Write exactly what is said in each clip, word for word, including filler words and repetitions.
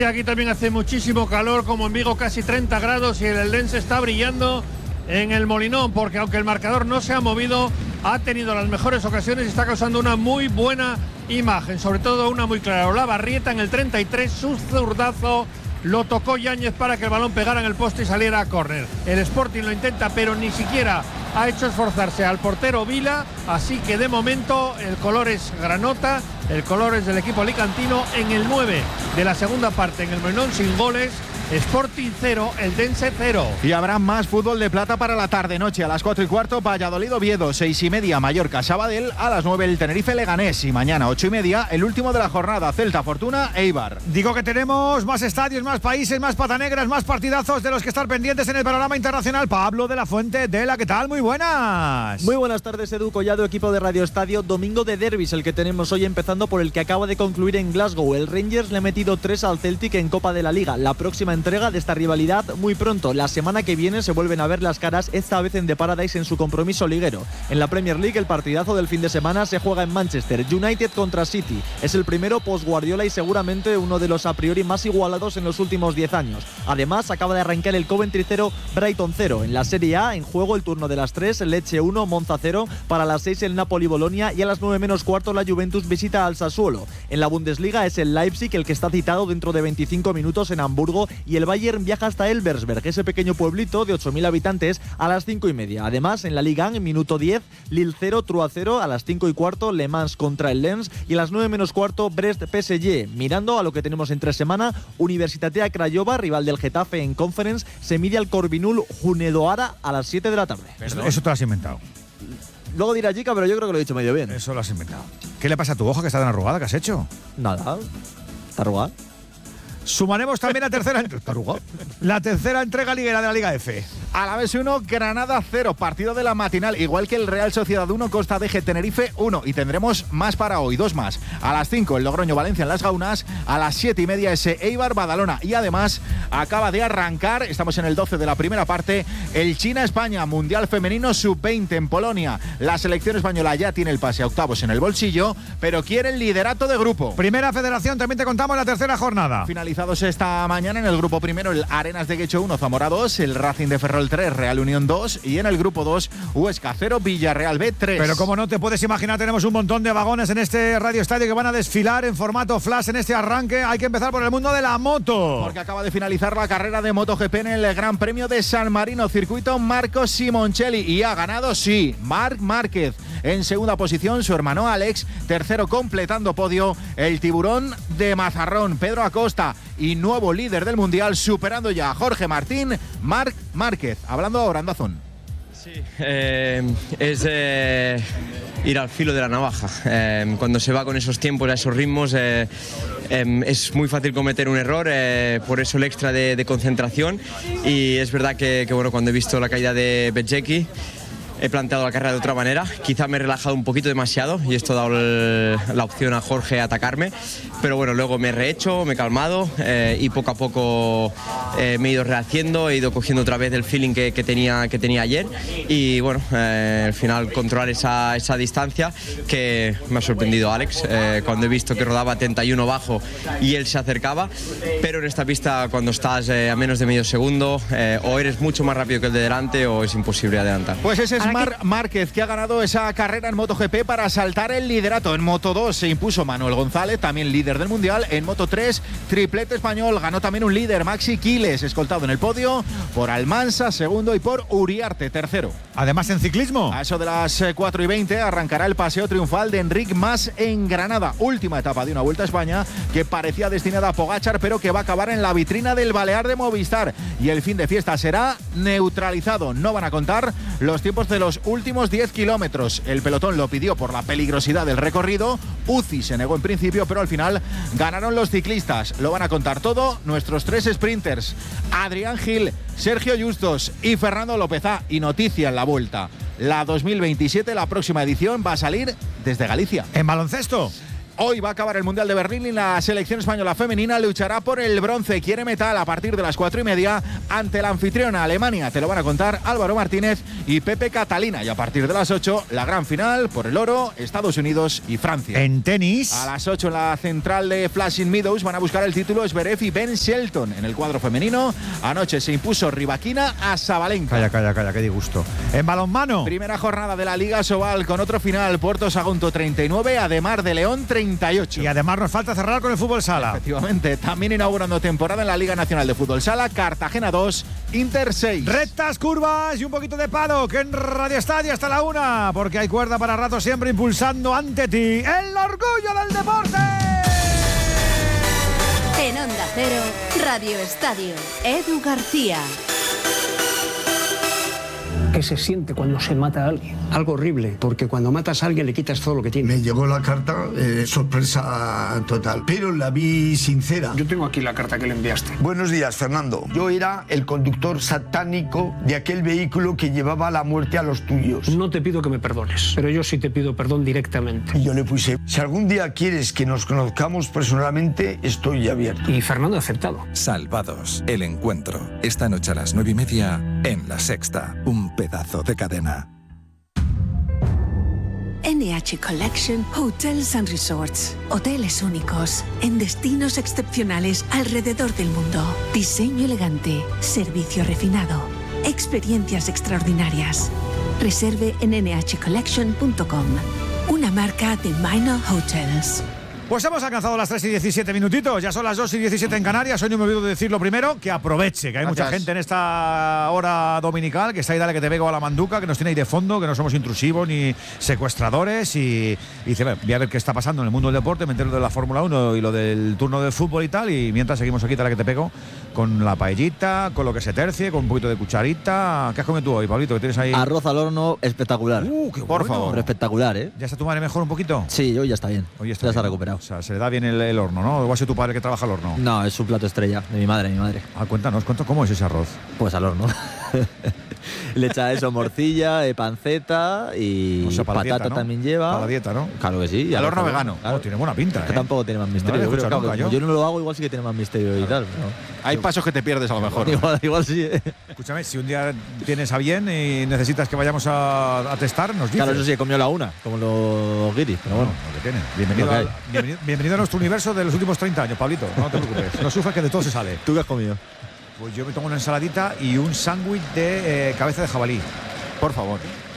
Aquí también hace muchísimo calor, como en Vigo casi treinta grados, y el Eldense está brillando en el Molinón, porque aunque el marcador no se ha movido, ha tenido las mejores ocasiones y está causando una muy buena imagen, sobre todo una muy clara. Olavarrieta en el treinta y tres, su zurdazo lo tocó Yáñez para que el balón pegara en el poste y saliera a córner. El Sporting lo intenta, pero ni siquiera ha hecho esforzarse al portero Vila, así que de momento el color es granota, el color es del equipo alicantino. En el nueve de la segunda parte, en el Molinón, sin goles. Sporting cero, Eldense cero. Y habrá más fútbol de plata para la tarde-noche. A las cuatro y cuarto, Valladolid Oviedo. Seis y media, Mallorca Sabadell. A las nueve, el Tenerife Leganés. Y mañana, ocho y media, el último de la jornada, Celta Fortuna Eibar. Digo que tenemos más estadios, más países, más patanegras, más partidazos de los que estar pendientes en el panorama internacional. Pablo de la Fuente, de la, ¿qué tal? Muy buenas. Muy buenas tardes, Edu Collado, equipo de Radio Estadio. Domingo de derbis el que tenemos hoy, empezando por el que acaba de concluir en Glasgow. El Rangers le ha metido tres al Celtic en Copa de la Liga. La próxima entrega de esta rivalidad muy pronto. La semana que viene se vuelven a ver las caras, esta vez en The Paradise en su compromiso liguero. En la Premier League, el partidazo del fin de semana se juega en Manchester. United contra City. Es el primero post Guardiola y seguramente uno de los a priori más igualados en los últimos diez años. Además, acaba de arrancar el Coventry cero, Brighton cero. En la Serie A, en juego el turno de las tres, Lecce uno, Monza cero. Para las seis, el Napoli-Bolonia, y a las nueve menos cuarto, la Juventus visita al Sassuolo. En la Bundesliga es el Leipzig el que está citado dentro de veinticinco minutos en Hamburgo, y el Bayern viaja hasta Elversberg, ese pequeño pueblito de ocho mil habitantes, a las cinco y media. Además, en la Liga, en minuto diez, Lille cero, Trua cero. A las cinco y cuarto, Le Mans contra el Lens, y a las nueve menos cuarto, Brest P S G. Mirando a lo que tenemos entre semana, Universitatea Craiova, rival del Getafe en Conference, se mide al Corvinul Hunedoara a las siete de la tarde. Eso, eso te lo has inventado. Luego dirá Chica, pero yo creo que lo he dicho medio bien. Eso lo has inventado. ¿Qué le pasa a tu ojo que está tan arrugada? ¿Qué has hecho? Nada. ¿Está arrugada? Sumaremos también la tercera, la tercera entrega liguera de la Liga F. Alavés uno, Granada cero, partido de la matinal, igual que el Real Sociedad uno, Costa de G Tenerife uno. Y tendremos más para hoy, dos más. A las cinco, el Logroño Valencia en Las Gaunas. A las siete y media, ese Eibar Badalona. Y además, acaba de arrancar, estamos en el doce de la primera parte, el China-España, Mundial Femenino sub veinte en Polonia. La selección española ya tiene el pase a octavos en el bolsillo, pero quiere el liderato de grupo. Primera Federación, también te contamos la tercera jornada. Finalizados esta mañana en el grupo primero, el Arenas de Guecho uno, Zamora dos, el Racing de Ferrol tres, Real Unión dos, y en el grupo dos, Huesca cero, Villarreal B tres. Pero como no te puedes imaginar, tenemos un montón de vagones en este Radio Estadio que van a desfilar en formato flash en este arranque. Hay que empezar por el mundo de la moto, porque acaba de finalizar la carrera de MotoGP en el Gran Premio de San Marino, circuito Marco Simoncelli, y ha ganado, sí, Marc Márquez. En segunda posición, su hermano Alex. Tercero, completando podio, el tiburón de Mazarrón, Pedro Acosta. Y nuevo líder del Mundial, superando ya a Jorge Martín, Marc Márquez. Hablando ahora en Dazón. Sí, eh, es eh, ir al filo de la navaja. Eh, cuando se va con esos tiempos, a esos ritmos, eh, eh, es muy fácil cometer un error, eh, por eso el extra de, de concentración. Y es verdad que, que bueno, cuando he visto la caída de Bezzecchi, he planteado la carrera de otra manera, quizá me he relajado un poquito demasiado y esto ha dado el, la opción a Jorge a atacarme, pero bueno, luego me he rehecho, me he calmado, eh, y poco a poco eh, me he ido rehaciendo, he ido cogiendo otra vez el feeling que, que, tenía, que tenía ayer, y bueno, eh, al final controlar esa, esa distancia que me ha sorprendido Alex, eh, cuando he visto que rodaba treinta y uno bajo y él se acercaba, pero en esta pista cuando estás eh, a menos de medio segundo, eh, o eres mucho más rápido que el de delante o es imposible adelantar. Pues ese es Marc Márquez, que ha ganado esa carrera en MotoGP para saltar el liderato. En Moto dos se impuso Manuel González, también líder del Mundial. En Moto tres, triplete español, ganó también un líder, Maxi Quiles, escoltado en el podio por Almansa, segundo, y por Uriarte, tercero. Además, en ciclismo, a eso de las cuatro y veinte arrancará el paseo triunfal de Enric Mas en Granada. Última etapa de una Vuelta a España que parecía destinada a Pogačar, pero que va a acabar en la vitrina del Balear de Movistar. Y el fin de fiesta será neutralizado. No van a contar los tiempos de los últimos diez kilómetros. El pelotón lo pidió por la peligrosidad del recorrido. U C I se negó en principio, pero al final ganaron los ciclistas. Lo van a contar todo nuestros tres sprinters: Adrián Gil, Sergio Justos y Fernando López. A y noticia en la Vuelta: la dos mil veintisiete, la próxima edición, va a salir desde Galicia. En baloncesto, Hoy va a acabar el Mundial de Berlín y la selección española femenina luchará por el bronce. Quiere metal a partir de las cuatro y media ante la anfitriona Alemania. Te lo van a contar Álvaro Martínez y Pepe Catalina. Y a partir de las ocho, la gran final por el oro, Estados Unidos y Francia. En tenis. A las ocho en la central de Flushing Meadows van a buscar el título Zverev y Ben Shelton. En el cuadro femenino, anoche se impuso Rybakina a Sabalenka. Calla, calla, calla, qué disgusto. En balonmano. Primera jornada de la Liga Sobal con otro final. Puerto Sagunto treinta y nueve, Ademar de León treinta y ocho. Y además nos falta cerrar con el fútbol sala. Efectivamente, también inaugurando temporada en la Liga Nacional de Fútbol Sala, Cartagena dos, Inter seis. Rectas, curvas y un poquito de palo, que en Radio Estadio hasta la una, porque hay cuerda para rato siempre impulsando ante ti el orgullo del deporte. En Onda Cero, Radio Estadio, Edu García. ¿Qué se siente cuando se mata a alguien? Algo horrible, porque cuando matas a alguien le quitas todo lo que tiene. Me llegó la carta, eh, sorpresa total, pero la vi sincera. Yo tengo aquí la carta que le enviaste. Buenos días, Fernando. Yo era el conductor satánico de aquel vehículo que llevaba la muerte a los tuyos. No te pido que me perdones, pero yo sí te pido perdón directamente. Y yo le puse, si algún día quieres que nos conozcamos personalmente, estoy abierto. Y Fernando ha aceptado. Salvados, el encuentro. Esta noche a las nueve y media en La Sexta. Un pedazo de cadena. N H Collection Hotels and Resorts. Hoteles únicos, en destinos excepcionales alrededor del mundo. Diseño elegante, servicio refinado, experiencias extraordinarias. Reserve en ene hache collection punto com. Una marca de Minor Hotels. Pues hemos alcanzado las tres y diecisiete minutitos, ya son las dos y diecisiete en Canarias. Hoy no me olvido de decir lo primero, que aproveche, que hay Gracias. mucha gente en esta hora dominical, que está ahí dale que te pego a la manduca, que nos tiene ahí de fondo, que no somos intrusivos ni secuestradores y, y dice, voy a ver qué está pasando en el mundo del deporte, me entero de la Fórmula uno y lo del turno del fútbol y tal, y mientras seguimos aquí dale que te pego con la paellita, con lo que se tercie, con un poquito de cucharita. ¿Qué has comido tú hoy, Pablito, que tienes ahí? Arroz al horno espectacular. Uh, qué Por bueno. favor. Pero espectacular, ¿eh? ¿Ya está tu madre mejor un poquito? Sí, hoy ya está bien. Hoy está ya se ha bien. recuperado. O sea, se le da bien el, el horno, ¿no? ¿O ha sido tu padre que trabaja el horno? No, es su plato estrella, de mi madre, mi madre. Ah, cuéntanos, cuéntanos, ¿cómo es ese arroz? Pues al horno. Le echa eso, morcilla, eh, panceta y O sea, para la patata dieta, ¿no? también lleva. Para la dieta, ¿no? Claro que sí. y Al arroz horno al vegano. Claro. Oh, tiene buena pinta, Es que ¿eh? tampoco tiene más No misterio. lo he yo creo, escuchado claro, nunca, como yo. yo no lo hago, igual sí que tiene más misterio y tal. pero- Hay pasos que te pierdes a lo mejor. Igual, igual sí. ¿eh? Escúchame, si un día tienes a bien y necesitas que vayamos a, a testar, nos dices. Claro, eso sí, he comido la una, como los guiris, pero bueno. Lo que tiene. Bienvenido, Lo que al- bienvenido, bienvenido a nuestro universo de los últimos treinta años, Pablito. No te preocupes. No sufras que de todo se sale. ¿Tú qué has comido? Pues yo me tomo una ensaladita y un sándwich de eh, cabeza de jabalí. Por favor.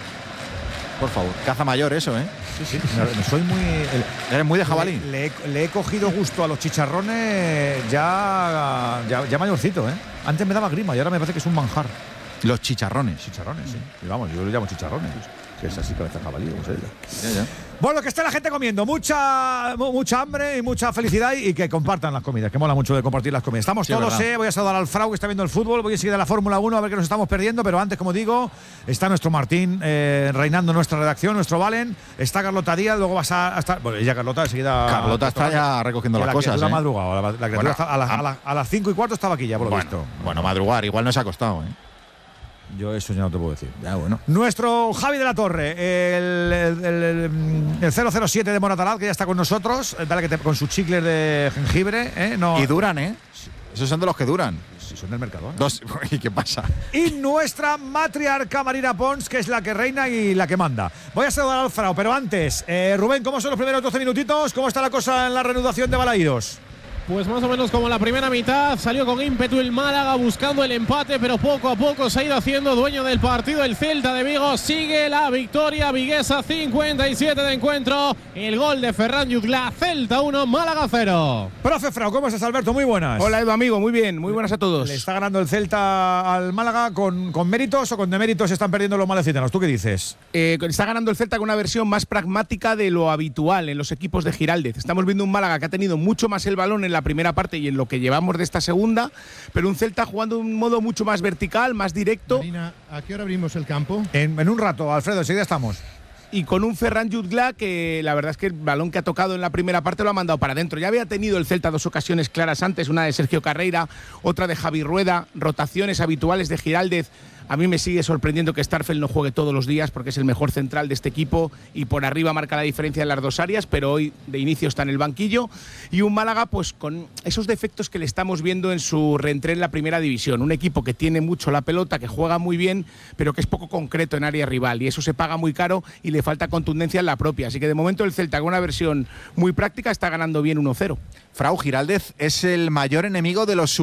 Por favor. Caza mayor eso, ¿eh? Sí, sí. Me- me soy muy. el- Eres muy de jabalí. Le, le he, le he cogido gusto a los chicharrones ya, ya, ya mayorcito, ¿eh? Antes me daba grima y ahora me parece que es un manjar. Los chicharrones. Chicharrones, sí. Y vamos, yo lo llamo chicharrones. Que es así, cabeza de jabalí, no sé. Ya, ya. Bueno, que esté la gente comiendo, mucha mu- mucha hambre y mucha felicidad y, y que compartan las comidas, que mola mucho de compartir las comidas. Estamos Sí, es todos, verdad. eh, voy a saludar al Frau que está viendo el fútbol, voy a seguir de la Fórmula uno a ver qué nos estamos perdiendo, pero antes, como digo, está nuestro Martín eh, reinando nuestra redacción, nuestro Valen, está Carlota Díaz, luego vas a, a estar, bueno, ya Carlota enseguida. Carlota está ya recogiendo Y las la cosas, criatura ¿eh? madrugado, la, la criatura Bueno, está- a, las- ah. a las- a las cinco y cuarto estaba aquí ya, por lo Bueno, visto. bueno, madrugar, igual nos ha costado, ¿eh? Yo eso ya no te puedo decir. Ya, bueno. Nuestro Javi de la Torre, el, el, el, el cero cero siete de Moratalaz, que ya está con nosotros, eh, dale que te, con sus chicles de jengibre. ¿eh? No, Y duran, ¿eh? Esos son de los que duran. si son del mercado. ¿eh? Dos. ¿Y qué pasa? Y nuestra matriarca Marina Pons, que es la que reina y la que manda. Voy a saludar al Frau, pero antes, eh, Rubén, ¿cómo son los primeros doce minutitos? ¿Cómo está la cosa en la reanudación de Balaídos? Pues más o menos como la primera mitad, salió con ímpetu el Málaga buscando el empate, pero poco a poco se ha ido haciendo dueño del partido. El Celta de Vigo sigue la victoria viguesa, cincuenta y siete de encuentro. El gol de Ferran Jutgla, Celta uno, Málaga cero. Profe Frau, ¿cómo estás, Alberto? Muy buenas. Hola, Edu, amigo, muy bien, muy buenas a todos. ¿Le está ganando el Celta al Málaga con, con méritos o con deméritos están perdiendo los malecitanos? ¿Tú qué dices? Eh, está ganando el Celta con una versión más pragmática de lo habitual en los equipos de Giraldez. Estamos viendo un Málaga que ha tenido mucho más el balón en la primera parte y en lo que llevamos de esta segunda, pero un Celta jugando de un modo mucho más vertical, más directo. Marina, ¿a qué hora abrimos el campo? En, en un rato, Alfredo, enseguida estamos. Y con un Ferran Jutgla que la verdad es que el balón que ha tocado en la primera parte lo ha mandado para adentro. Ya había tenido el Celta dos ocasiones claras antes, una de Sergio Carreira, otra de Javi Rueda, rotaciones habituales de Giraldez A mí me sigue sorprendiendo que Starfelt no juegue todos los días porque es el mejor central de este equipo y por arriba marca la diferencia en las dos áreas, pero hoy de inicio está en el banquillo. Y un Málaga pues con esos defectos que le estamos viendo en su reentré en la primera división. Un equipo que tiene mucho la pelota, que juega muy bien, pero que es poco concreto en área rival y eso se paga muy caro y le falta contundencia en la propia. Así que de momento el Celta, con una versión muy práctica, está ganando bien uno cero. Frau, Giraldez es el mayor enemigo de los